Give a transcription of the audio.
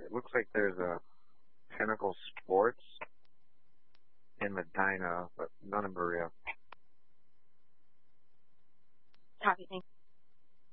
It looks like there's a Pinnacle Sports in Medina, but none in Berea.